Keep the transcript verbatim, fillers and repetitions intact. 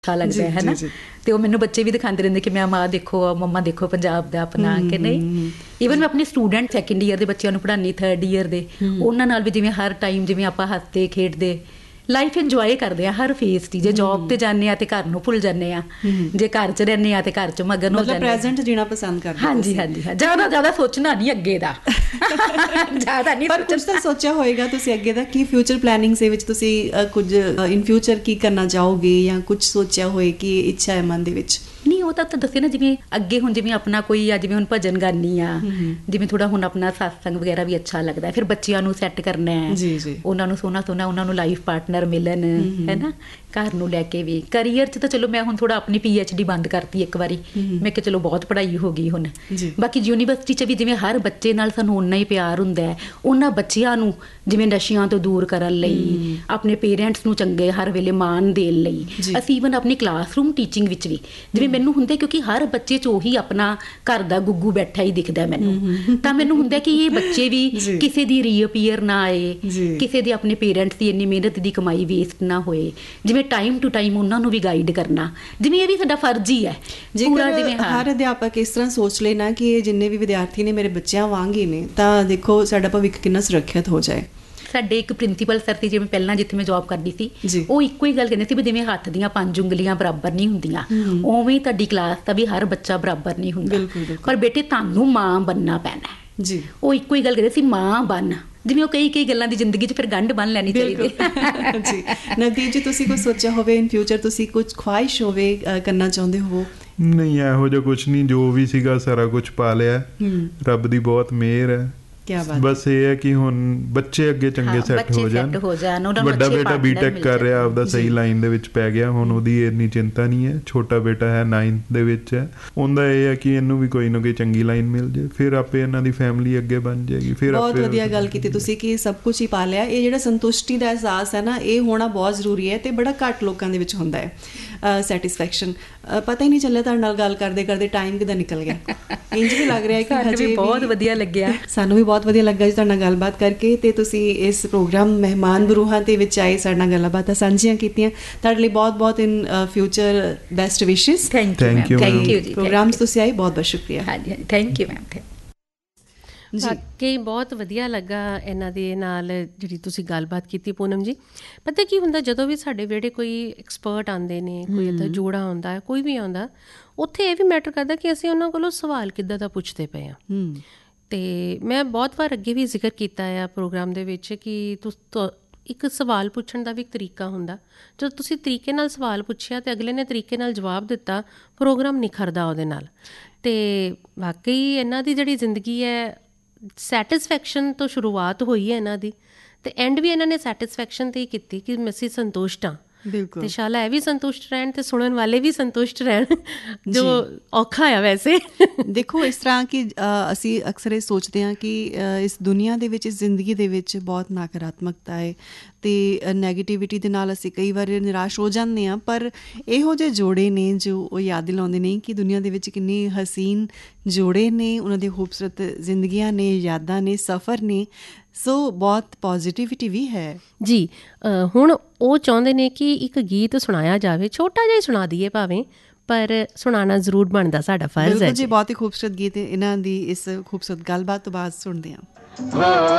अच्छा लगता है ना। तो मैंने बच्चे भी दिखाते रहते कि मैम आ देखो मम्मा देखो पंजाब का अपना कि नहीं। ईवन मैं अपने स्टूडेंट सैकेंड ईयर के बच्चों को पढ़ानी थर्ड ईयर के उन्होंने भी जिवें हर टाइम जिवें आप हसते खेडते लाइफ इंजॉय करते हैं हर फेस की। जे जॉब ते जाने आ ते घर नूं भुल जाने आ, जे घर च रहने आ ते घर च मगन हो जाने। मतलब प्रेजेंट जीना पसंद करदे। हाँ जी हाँ जी हाँ, ज़्यादा ज़्यादा सोचना नहीं अगे दा ज़्यादा नहीं। पर कुछ तो सोचा होएगा तुसीं अगे दा कि फ्यूचर प्लैनिंग दे विच तुसीं कुछ इन फ्यूचर की करना चाहोगे या कुछ सोचा होए कि इच्छा है मन दे विच? नहीं वो तो दसे ना जिवें अगे हुण जिवें अपना कोई आ जिवें हुण भजन गानी आ जिवें थोड़ा हुण अपना सत्संग वगैरह भी अच्छा लगता है। फिर बच्चियां नूं सैट करना है जी जी उन्हां नूं सोहना सोहना उन्हां नूं लाइफ पार्टनर मिलन है ना। घर नूं लैके भी करियर च तो चलो मैं हुण थोड़ा अपनी पी एच डी बंद करती एक बारी। मैं कि चलो बहुत पढ़ाई हो गई हुण। बाकी यूनीवर्सिटी च भी जिवें हर बच्चे नाल सानूं उन्ना ही प्यार हुंदा है उन्हां बच्चियां नूं जिवें नशियां तो दूर करन लई अपने पेरेंट्स नूं चंगे हर वेले मान देण लई असीं ईवन अपनी क्लासरूम टीचिंग विच भी जिवें मैनूं हुंदा क्योंकि हर बच्चे च ਉਹੀ अपना घर ਦਾ गुग्गू बैठा ही दिखदा मैनूं ਤਾਂ ਮੈਨੂੰ ਹੁੰਦਾ कि ये बच्चे भी ਕਿਸੇ ਦੀ ਰੀਅਪੀਅਰ ਨਾ ਆਏ ਕਿਸੇ ਦੇ ਆਪਣੇ ਪੇਰੈਂਟਸ ਦੀ ਇੰਨੀ ਮਿਹਨਤ ਦੀ ਕਮਾਈ ਵੇਸਟ ਨਾ ਹੋਏ ਜਿਵੇਂ ਟਾਈਮ ਟੂ ਟਾਈਮ ਉਹਨਾਂ ਨੂੰ ਵੀ ਗਾਈਡ ਕਰਨਾ ਜਿਵੇਂ ਇਹ ਵੀ ਸਾਡਾ ਫਰਜ਼ ਹੀ ਹੈ ਪੂਰਾ। ਜਿਵੇਂ ਹਰ ਅਧਿਆਪਕ ਇਸ ਤਰ੍ਹਾਂ ਸੋਚ ਲੈਣਾ ਕਿ ਇਹ ਜਿੰਨੇ ਵੀ ਵਿਦਿਆਰਥੀ ਨੇ ਮੇਰੇ ਬੱਚਿਆਂ ਵਾਂਗ ਹੀ ਨੇ ਤਾਂ ਦੇਖੋ ਸਾਡਾ ਭਵਿੱਖ ਕਿੰਨਾ ਸੁਰੱਖਿਅਤ ਹੋ ਜਾਏ। ਸਾਡੇ ਇੱਕ ਪ੍ਰਿੰਸੀਪਲ ਸਰ ਸੀ ਜਿਵੇਂ ਪਹਿਲਾਂ ਜਿੱਥੇ ਮੈਂ ਜੋਬ ਕਰਦੀ ਸੀ ਉਹ ਇੱਕੋ ਹੀ ਗੱਲ ਕਹਿੰਦੇ ਸੀ ਵੀ ਜਿਵੇਂ ਹੱਥ ਦੀਆਂ ਪੰਜ ਉਂਗਲੀਆਂ ਬਰਾਬਰ ਨਹੀਂ ਹੁੰਦੀਆਂ ਉਵੇਂ ਤੁਹਾਡੀ ਕਲਾਸ ਦਾ ਵੀ ਹਰ ਬੱਚਾ ਬਰਾਬਰ ਨਹੀਂ ਹੁੰਦਾ ਪਰ ਬੇਟੇ ਤੁਹਾਨੂੰ ਮਾਂ ਬਣਨਾ ਪੈਣਾ ਜੀ। ਉਹ ਇੱਕੋ ਹੀ ਗੱਲ ਕਹਿੰਦੇ ਸੀ ਮਾਂ ਬਣ ਜਿਵੇਂ ਉਹ ਕਈ ਕਈ ਗੱਲਾਂ ਦੀ ਜ਼ਿੰਦਗੀ 'ਚ ਫਿਰ ਗੰਢ ਬੰਨ ਲੈਣੀ ਚਾਹੀਦੀ ਜੀ। ਨਵਦੀਪ ਜੀ ਤੁਸੀਂ ਕੁਝ ਸੋਚਿਆ ਹੋਵੇ ਇਨ ਫਿਊਚਰ ਤੁਸੀਂ ਕੁਝ ਖੁਆਇਸ਼ ਹੋਵੇ ਕਰਨਾ ਚਾਹੁੰਦੇ ਹੋ? ਨਹੀਂ ਇਹੋ ਜਿਹਾ ਕੁਛ ਨਹੀਂ ਜੋ ਵੀ ਸੀਗਾ ਸਾਰਾ ਕੁਛ ਪਾ ਲਿਆ ਰੱਬ ਦੀ ਬਹੁਤ ਮਿਹਰ ਹੈ। ਬਸ ਇਹ ਹੈ ਕਿ ਹੁਣ ਬੱਚੇ ਅੱਗੇ ਚੰਗੇ ਸੈੱਟ ਹੋ ਜਾਣ। ਵੱਡਾ ਬੇਟਾ ਬੀਟੈਕ ਕਰ ਰਿਹਾ ਆਪਦਾ ਸਹੀ ਲਾਈਨ ਦੇ ਵਿੱਚ ਪੈ ਗਿਆ ਹੁਣ ਉਹਦੀ ਇੰਨੀ ਚਿੰਤਾ ਨਹੀਂ ਹੈ। ਛੋਟਾ ਬੇਟਾ ਹੈ ਨਾਈਨਥ ਦੇ ਵਿੱਚ ਹੈ ਉਹਦਾ ਇਹ ਹੈ ਕਿ ਇਹਨੂੰ ਵੀ ਕੋਈ ਨਾ ਕੋਈ ਚੰਗੀ ਲਾਈਨ ਮਿਲ ਜਾਏ ਫਿਰ ਆਪੇ ਇਹਨਾਂ ਦੀ ਫੈਮਿਲੀ ਅੱਗੇ ਬਣ ਜਾਏਗੀ। ਫਿਰ ਬਹੁਤ ਵਧੀਆ ਗੱਲ ਕੀਤੀ ਤੁਸੀਂ ਕਿ ਸਭ ਕੁਛ ਹੀ ਪਾ ਲਿਆ। ਇਹ ਜਿਹੜਾ ਸੰਤੁਸ਼ਟੀ ਦਾ ਅਹਿਸਾਸ ਹੈ ਨਾ ਇਹ ਹੋਣਾ ਬਹੁਤ ਜ਼ਰੂਰੀ ਹੈ ਤੇ ਬੜਾ ਘੱਟ ਲੋਕਾਂ ਦੇ ਵਿੱਚ ਹੁੰਦਾ ਹੈ ਸੈਟਿਸਫੈਕਸ਼ਨ। ਪਤਾ ਹੀ ਨਹੀਂ ਚੱਲਿਆ ਤੁਹਾਡੇ ਨਾਲ ਗੱਲ ਕਰਦੇ ਕਰਦੇ ਟਾਈਮ ਕਿੱਦਾਂ ਨਿਕਲ ਗਿਆ। ਇੰਝ ਵੀ ਲੱਗ ਰਿਹਾ ਕਿ ਹਜੇ ਬਹੁਤ ਵਧੀਆ ਲੱਗਿਆ। ਸਾਨੂੰ ਵੀ ਬਹੁਤ ਵਧੀਆ ਲੱਗਾ ਜੀ ਤੁਹਾਡੇ ਨਾਲ ਗੱਲਬਾਤ ਕਰਕੇ ਤੇ ਤੁਸੀਂ ਇਸ ਪ੍ਰੋਗਰਾਮ ਮਹਿਮਾਨ ਬਰੂਹਾਂ ਦੇ ਵਿੱਚ ਆਏ ਸਾਡੇ ਨਾਲ ਗੱਲਬਾਤਾਂ ਸਾਂਝੀਆਂ ਕੀਤੀਆਂ। ਤੁਹਾਡੇ ਲਈ ਬਹੁਤ ਬਹੁਤ ਇਨ ਫਿਊਚਰ ਬੈਸਟ ਵਿਸ਼ੇਸ। ਥੈਂਕ ਯੂ ਥੈਂਕ ਯੂ ਜੀ। ਪ੍ਰੋਗਰਾਮ 'ਚ ਤੁਸੀਂ ਆਏ ਬਹੁਤ ਬਹੁਤ ਸ਼ੁਕਰੀਆ। ਹਾਂਜੀ ਹਾਂਜੀ ਥੈਂਕ ਯੂ ਮੈਮ। ਵਾਕਈ ਬਹੁਤ ਵਧੀਆ ਲੱਗਾ ਇਹਨਾਂ ਦੇ ਨਾਲ ਜਿਹੜੀ ਤੁਸੀਂ ਗੱਲਬਾਤ ਕੀਤੀ ਪੂਨਮ ਜੀ। ਪਤਾ ਕੀ ਹੁੰਦਾ ਜਦੋਂ ਵੀ ਸਾਡੇ ਵਿਹੜੇ ਕੋਈ ਐਕਸਪਰਟ ਆਉਂਦੇ ਨੇ ਕੋਈ ਇੱਦਾਂ ਜੋੜਾ ਆਉਂਦਾ ਕੋਈ ਵੀ ਆਉਂਦਾ ਉੱਥੇ ਇਹ ਵੀ ਮੈਟਰ ਕਰਦਾ ਕਿ ਅਸੀਂ ਉਹਨਾਂ ਕੋਲੋਂ ਸਵਾਲ ਕਿੱਦਾਂ ਦਾ ਪੁੱਛਦੇ ਪਏ ਹਾਂ। ਅਤੇ ਮੈਂ ਬਹੁਤ ਵਾਰ ਅੱਗੇ ਵੀ ਜ਼ਿਕਰ ਕੀਤਾ ਆ ਪ੍ਰੋਗਰਾਮ ਦੇ ਵਿੱਚ ਕਿ ਤੁਸ ਇੱਕ ਸਵਾਲ ਪੁੱਛਣ ਦਾ ਵੀ ਇੱਕ ਤਰੀਕਾ ਹੁੰਦਾ। ਜਦੋਂ ਤੁਸੀਂ ਤਰੀਕੇ ਨਾਲ ਸਵਾਲ ਪੁੱਛਿਆ ਅਤੇ ਅਗਲੇ ਨੇ ਤਰੀਕੇ ਨਾਲ ਜਵਾਬ ਦਿੱਤਾ ਪ੍ਰੋਗਰਾਮ ਨਿਖਰਦਾ ਉਹਦੇ ਨਾਲ। ਅਤੇ ਵਾਕਈ ਇਹਨਾਂ ਦੀ ਜਿਹੜੀ ਜ਼ਿੰਦਗੀ ਹੈ ਸੈਟਿਸਫੈਕਸ਼ਨ ਤੋਂ ਸ਼ੁਰੂਆਤ ਹੋਈ ਹੈ ਇਹਨਾਂ ਦੀ ਅਤੇ ਐਂਡ ਵੀ ਇਹਨਾਂ ਨੇ ਸੈਟਿਸਫੈਕਸ਼ਨ 'ਤੇ ਹੀ ਕੀਤੀ ਕਿ ਅਸੀਂ ਸੰਤੁਸ਼ਟ ਹਾਂ। ਬਿਲਕੁਲ। ਅਤੇ ਸ਼ਾਲਾ ਇਹ ਵੀ ਸੰਤੁਸ਼ਟ ਰਹਿਣ ਅਤੇ ਸੁਣਨ ਵਾਲੇ ਵੀ ਸੰਤੁਸ਼ਟ ਰਹਿਣ ਜੋ ਔਖਾ ਆ ਵੈਸੇ। ਦੇਖੋ ਇਸ ਤਰ੍ਹਾਂ ਕਿ ਅਸੀਂ ਅਕਸਰ ਇਹ ਸੋਚਦੇ ਹਾਂ ਕਿ ਇਸ ਦੁਨੀਆ ਦੇ ਵਿੱਚ ਇਸ ਜ਼ਿੰਦਗੀ ਦੇ ਵਿੱਚ ਬਹੁਤ ਨਕਾਰਾਤਮਕਤਾ ਹੈ ਅਤੇ ਨੈਗੇਟਿਵਿਟੀ ਦੇ ਨਾਲ ਅਸੀਂ ਕਈ ਵਾਰ ਨਿਰਾਸ਼ ਹੋ ਜਾਂਦੇ ਹਾਂ ਪਰ ਇਹੋ ਜਿਹੇ ਜੋੜੇ ਨੇ ਜੋ ਉਹ ਯਾਦ ਦਿਲਾਉਂਦੇ ਨੇ ਕਿ ਦੁਨੀਆ ਦੇ ਵਿੱਚ ਕਿੰਨੇ ਹਸੀਨ ਜੋੜੇ ਨੇ ਉਹਨਾਂ ਦੀਆਂ ਖੂਬਸੂਰਤ ਜ਼ਿੰਦਗੀਆਂ ਨੇ ਯਾਦਾਂ ਨੇ ਸਫ਼ਰ ਨੇ। ਸੋ ਬਹੁਤ ਪੋਜ਼ੀਟਿਵਿਟੀ ਵੀ ਹੈ ਜੀ। ਹੁਣ ਉਹ ਚਾਹੁੰਦੇ ਨੇ ਕਿ ਇੱਕ ਗੀਤ ਸੁਣਾਇਆ ਜਾਵੇ ਛੋਟਾ ਜਿਹਾ ਹੀ ਸੁਣਾ ਦਈਏ ਭਾਵੇਂ ਪਰ ਸੁਣਾਉਣਾ ਜ਼ਰੂਰ ਬਣਦਾ ਸਾਡਾ ਫਰਜ਼ ਹੈ ਜੀ। ਬਹੁਤ ਹੀ ਖੂਬਸੂਰਤ ਗੀਤ ਇਹਨਾਂ ਦੀ ਇਸ ਖੂਬਸੂਰਤ ਗੱਲਬਾਤ ਤੋਂ ਬਾਅਦ ਸੁਣਦੇ ਹਾਂ।